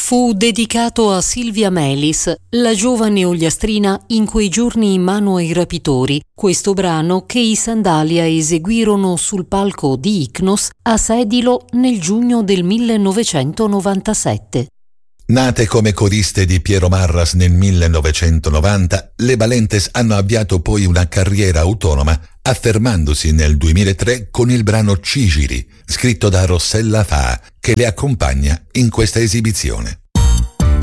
fu dedicato a Silvia Melis, la giovane ogliastrina in quei giorni in mano ai rapitori, questo brano che i Sandalia eseguirono sul palco di Ichnos a Sedilo nel giugno del 1997. Nate come coriste di Piero Marras nel 1990, le Valentes hanno avviato poi una carriera autonoma, affermandosi nel 2003 con il brano Cigiri, scritto da Rossella Faa, che le accompagna in questa esibizione.